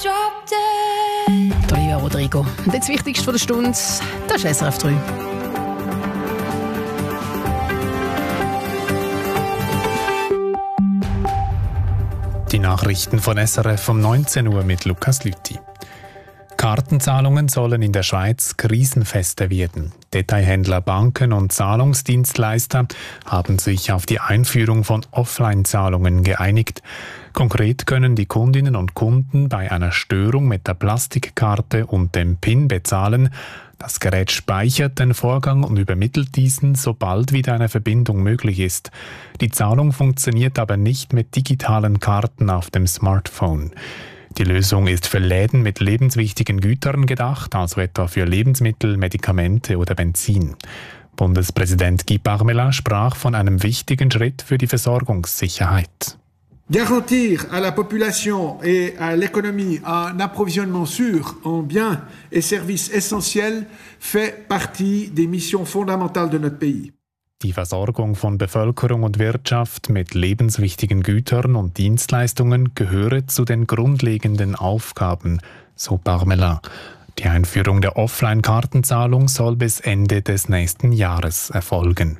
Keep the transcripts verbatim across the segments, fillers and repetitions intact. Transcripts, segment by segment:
Olivia Rodrigo. Und jetzt das Wichtigste von der Stunde, das ist S R F drei. Die Nachrichten von S R F um neunzehn Uhr mit Lukas Lüthi. Kartenzahlungen sollen in der Schweiz krisenfester werden. Detailhändler, Banken und Zahlungsdienstleister haben sich auf die Einführung von Offline-Zahlungen geeinigt. Konkret können die Kundinnen und Kunden bei einer Störung mit der Plastikkarte und dem P I N bezahlen. Das Gerät speichert den Vorgang und übermittelt diesen, sobald wieder eine Verbindung möglich ist. Die Zahlung funktioniert aber nicht mit digitalen Karten auf dem Smartphone. Die Lösung ist für Läden mit lebenswichtigen Gütern gedacht, also etwa für Lebensmittel, Medikamente oder Benzin. Bundespräsident Guy Parmelin sprach von einem wichtigen Schritt für die Versorgungssicherheit. Garantir à la population et à l'économie un approvisionnement sûr en biens et services essentiels fait partie des missions fondamentales de notre pays. Die Versorgung von Bevölkerung und Wirtschaft mit lebenswichtigen Gütern und Dienstleistungen gehöre zu den grundlegenden Aufgaben, so Parmelin. Die Einführung der Offline-Kartenzahlung soll bis Ende des nächsten Jahres erfolgen.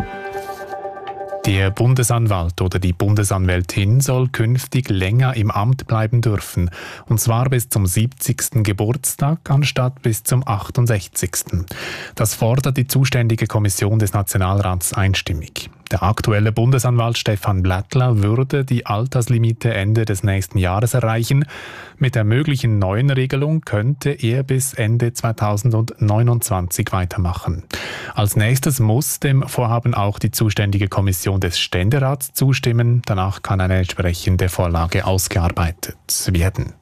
Der Bundesanwalt oder die Bundesanwältin soll künftig länger im Amt bleiben dürfen, und zwar bis zum siebzigsten Geburtstag anstatt bis zum achtundsechzigsten Das fordert die zuständige Kommission des Nationalrats einstimmig. Der aktuelle Bundesanwalt Stefan Blattler würde die Alterslimite Ende des nächsten Jahres erreichen. Mit der möglichen neuen Regelung könnte er bis Ende zweitausendneunundzwanzig weitermachen. Als nächstes muss dem Vorhaben auch die zuständige Kommission des Ständerats zustimmen. Danach kann eine entsprechende Vorlage ausgearbeitet werden.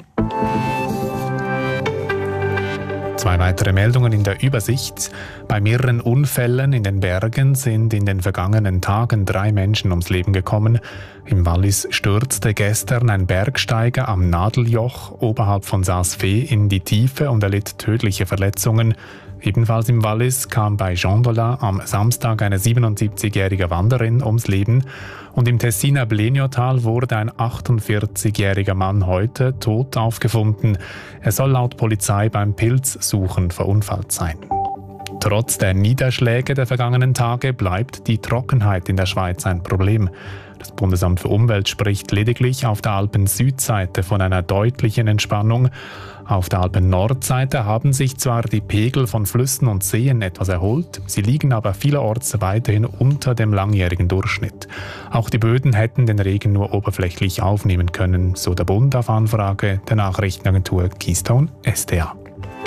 Zwei weitere Meldungen in der Übersicht. Bei mehreren Unfällen in den Bergen sind in den vergangenen Tagen drei Menschen ums Leben gekommen. Im Wallis stürzte gestern ein Bergsteiger am Nadeljoch oberhalb von Saas-Fee in die Tiefe und erlitt tödliche Verletzungen. Ebenfalls im Wallis kam bei Jondola am Samstag eine siebenundsiebzigjährige Wanderin ums Leben. Und im Tessiner Bleniotal wurde ein achtundvierzigjähriger Mann heute tot aufgefunden. Er soll laut Polizei beim Pilzsuchen verunfallt sein. Trotz der Niederschläge der vergangenen Tage bleibt die Trockenheit in der Schweiz ein Problem. Das Bundesamt für Umwelt spricht lediglich auf der Alpen-Südseite von einer deutlichen Entspannung. Auf der Alpen-Nordseite haben sich zwar die Pegel von Flüssen und Seen etwas erholt, sie liegen aber vielerorts weiterhin unter dem langjährigen Durchschnitt. Auch die Böden hätten den Regen nur oberflächlich aufnehmen können, so der Bund auf Anfrage der Nachrichtenagentur Keystone S D A.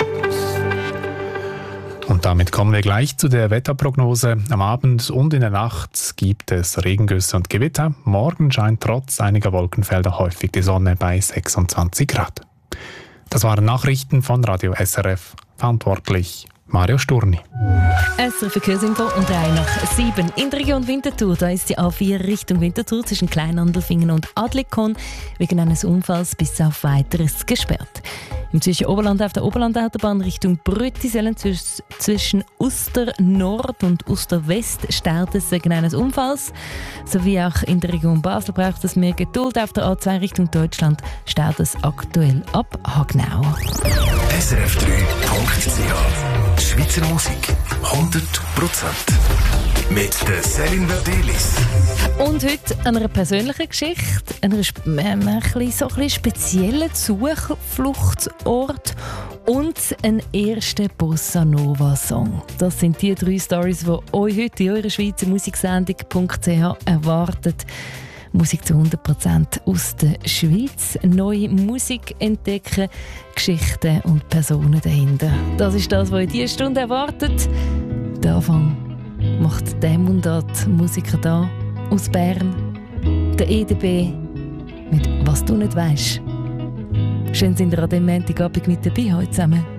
Und damit kommen wir gleich zu der Wetterprognose. Am Abend und in der Nacht gibt es Regengüsse und Gewitter. Morgen scheint trotz einiger Wolkenfelder häufig die Sonne bei sechsundzwanzig Grad. Das waren Nachrichten von Radio S R F. Verantwortlich Mario Sturni. S R F-Verkehrsinfo und drei nach sieben. In der Region Winterthur, da ist die A vier Richtung Winterthur zwischen Kleinandelfingen und Adlikon wegen eines Unfalls bis auf Weiteres gesperrt. Im zwischen Oberland auf der Oberlandautobahn Richtung Brüttisellen zwischen Uster Nord und Uster West staut es wegen eines Unfalls. Sowie auch in der Region Basel braucht es mehr Geduld. Auf der A zwei Richtung Deutschland staut es aktuell ab Hagnau. S R F drei Punkt C H Schweizer Musik hundert Prozent mit der Céline Verdelis. Und heute einer persönlichen Geschichte, einer äh, ein bisschen, so ein bisschen speziellen Zufluchtsort und ein erster Bossa Nova Song. Das sind die drei Stories, die euch heute in eurer Schweizer Musiksendung Punkt C H erwartet. Musik zu hundert Prozent aus der Schweiz. Neue Musik entdecken, Geschichten und Personen dahinter. Das ist das, was in dieser Stunde erwartet. Der Anfang macht der Mundart-Musiker da aus Bern. Der E D B mit «Was du nicht weisst». Schön sind ihr an diesem Montagabend mit dabei heute zusammen.